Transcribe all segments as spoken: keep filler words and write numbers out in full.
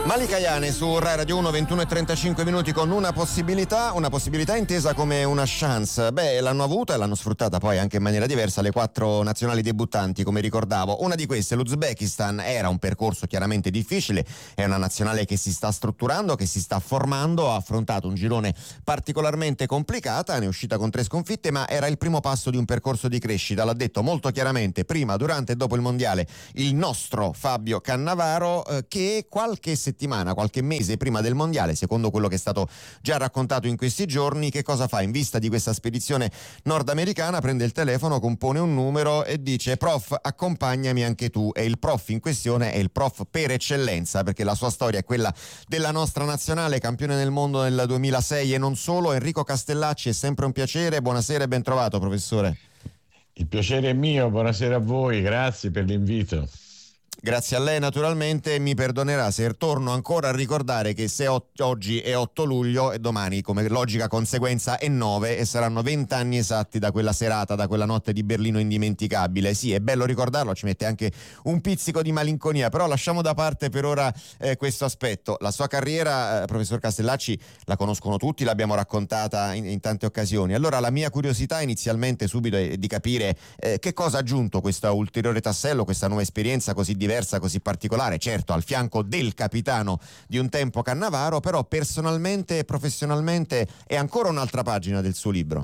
Malika Ayane su Rai Radio uno, ventuno e trentacinque minuti, con una possibilità, una possibilità intesa come una chance. Beh, l'hanno avuta e l'hanno sfruttata poi anche in maniera diversa le quattro nazionali debuttanti, come ricordavo. Una di queste, l'Uzbekistan, era un percorso chiaramente difficile, è una nazionale che si sta strutturando, che si sta formando, ha affrontato un girone particolarmente complicata, ne è uscita con tre sconfitte, ma era il primo passo di un percorso di crescita, l'ha detto molto chiaramente prima, durante e dopo il mondiale il nostro Fabio Cannavaro, eh, che qualche settimana settimana, qualche mese prima del mondiale, secondo quello che è stato già raccontato in questi giorni, che cosa fa? In vista di questa spedizione nordamericana prende il telefono, compone un numero e dice: prof, accompagnami anche tu. E il prof in questione è il prof per eccellenza, perché la sua storia è quella della nostra nazionale, campione del mondo nel duemilasei e non solo. Enrico Castellacci, è sempre un piacere, buonasera e ben trovato professore. Il piacere è mio, buonasera a voi, grazie per l'invito. Grazie a lei naturalmente, mi perdonerà se torno ancora a ricordare che se o- oggi è otto luglio e domani come logica conseguenza è nove e saranno vent'anni esatti da quella serata, da quella notte di Berlino indimenticabile. Sì, è bello ricordarlo, ci mette anche un pizzico di malinconia, però lasciamo da parte per ora eh, questo aspetto. La sua carriera, eh, professor Castellacci, la conoscono tutti, l'abbiamo raccontata in, in tante occasioni. Allora la mia curiosità inizialmente subito è di capire eh, che cosa ha aggiunto questo ulteriore tassello, questa nuova esperienza così diversa, così particolare, certo al fianco del capitano di un tempo Cannavaro, però personalmente e professionalmente è ancora un'altra pagina del suo libro.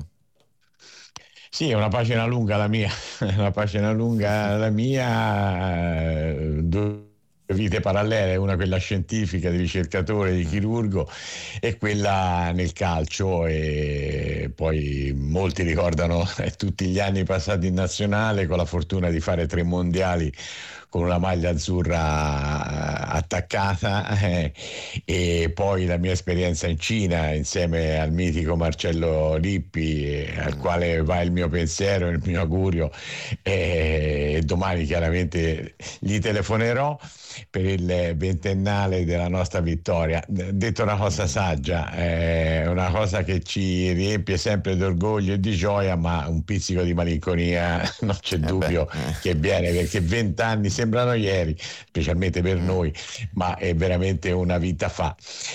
Sì, è una pagina lunga la mia, una pagina lunga la mia, due vite parallele, una quella scientifica di ricercatore, di chirurgo, e quella nel calcio, e poi molti ricordano tutti gli anni passati in nazionale con la fortuna di fare tre mondiali con una maglia azzurra attaccata, eh, e poi la mia esperienza in Cina insieme al mitico Marcello Lippi, eh, al quale va il mio pensiero e il mio augurio, e eh, domani chiaramente gli telefonerò per il ventennale della nostra vittoria. Detto una cosa saggia, è eh, una cosa che ci riempie sempre d'orgoglio e di gioia, ma un pizzico di malinconia non c'è eh dubbio beh. che viene, perché vent'anni sembrano ieri, specialmente per noi, ma è veramente una vita fa.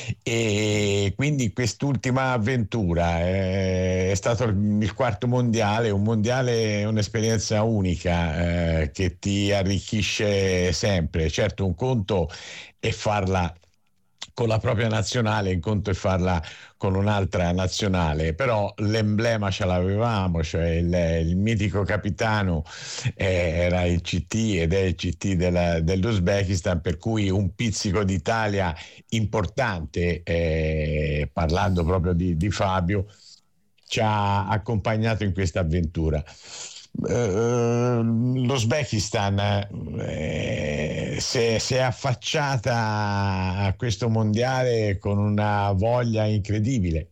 E quindi quest'ultima avventura eh, è stato il quarto mondiale, un mondiale, un'esperienza unica, eh, che ti arricchisce sempre. Certo, un conto è farla con la propria nazionale, un conto è farla con un'altra nazionale, però l'emblema ce l'avevamo, cioè il, il mitico capitano eh, era il C T ed è il C T della, dell'Uzbekistan, per cui un pizzico d'Italia importante, eh, parlando proprio di, di Fabio, ci ha accompagnato in questa avventura. Uh, L'Uzbekistan eh, si è affacciata a questo mondiale con una voglia incredibile.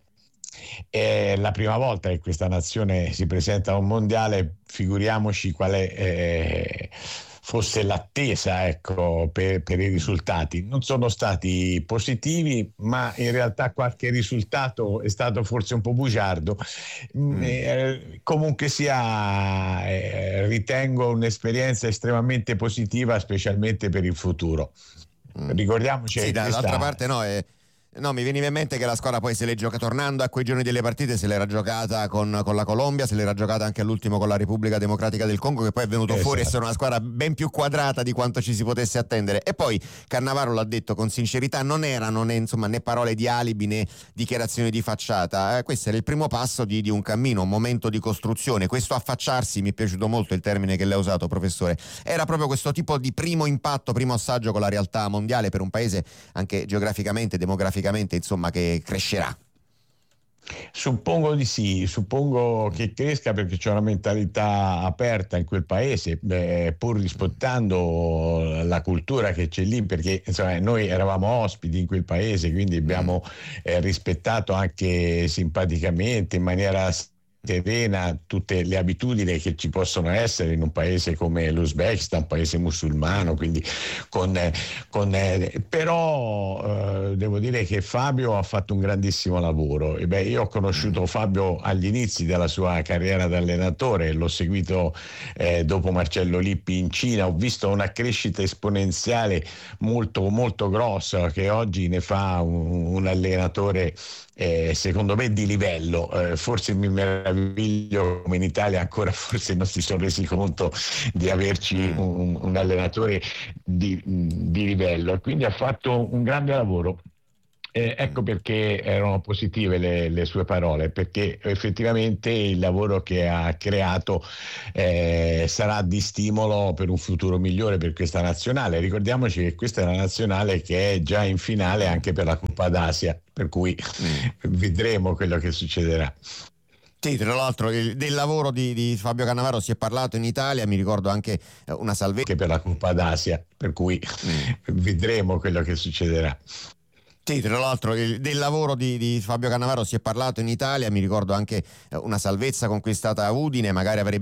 È la prima volta che questa nazione si presenta a un mondiale, figuriamoci qual è eh, fosse l'attesa, ecco, per, per i risultati. Non sono stati positivi, ma in realtà qualche risultato è stato forse un po' bugiardo. Mm. Eh, comunque sia, eh, ritengo un'esperienza estremamente positiva, specialmente per il futuro. Mm. Ricordiamoci sì, che dall'altra questa... parte no, è... No, mi veniva in mente che la squadra poi se l'è gioca, tornando a quei giorni delle partite, se l'era giocata con, con la Colombia, se l'era giocata anche all'ultimo con la Repubblica Democratica del Congo, che poi è venuto esatto. fuori essere una squadra ben più quadrata di quanto ci si potesse attendere. E poi Cannavaro l'ha detto con sincerità, non erano né, insomma, né parole di alibi né dichiarazioni di facciata, eh, questo era il primo passo di, di un cammino, un momento di costruzione. Questo affacciarsi, mi è piaciuto molto il termine che lei ha usato, professore, era proprio questo tipo di primo impatto, primo assaggio con la realtà mondiale per un paese anche geograficamente, demograficamente, insomma, che crescerà. Suppongo di sì, suppongo che cresca, perché c'è una mentalità aperta in quel paese, eh, pur rispettando la cultura che c'è lì, perché insomma noi eravamo ospiti in quel paese, quindi abbiamo eh, rispettato anche simpaticamente, in maniera terrena, tutte le abitudini che ci possono essere in un paese come l'Uzbekistan, un paese musulmano, quindi con, con eh, però eh, devo dire che Fabio ha fatto un grandissimo lavoro. E beh, io ho conosciuto Fabio agli inizi della sua carriera da allenatore, l'ho seguito eh, dopo Marcello Lippi in Cina, ho visto una crescita esponenziale molto molto grossa, che oggi ne fa un, un allenatore Eh, secondo me di livello. Eh, forse mi meraviglio come in Italia ancora forse non si sono resi conto di averci un, un allenatore di, di livello, quindi ha fatto un grande lavoro. Eh, ecco perché erano positive le, le sue parole, perché effettivamente il lavoro che ha creato eh, sarà di stimolo per un futuro migliore per questa nazionale. Ricordiamoci che questa è una nazionale che è già in finale anche per la Coppa d'Asia, per cui vedremo quello che succederà. Sì, tra l'altro il, del lavoro di, di Fabio Cannavaro si è parlato in Italia, mi ricordo anche eh, una salvezza che per la Coppa d'Asia, per cui mm. vedremo quello che succederà. Sì, tra l'altro il, del lavoro di, di Fabio Cannavaro si è parlato in Italia, mi ricordo anche eh, una salvezza conquistata a Udine, magari avrebbe